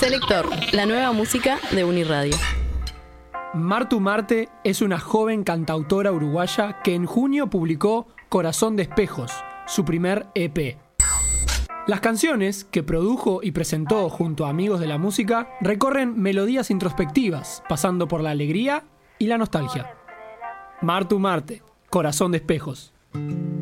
Selector, la nueva música de Uniradio. Martu Marte es una joven cantautora uruguaya que en junio publicó Corazón de Espejos, su primer EP. Las canciones que produjo y presentó junto a amigos de la música recorren melodías introspectivas, pasando por la alegría y la nostalgia. Martu Marte, Corazón de Espejos.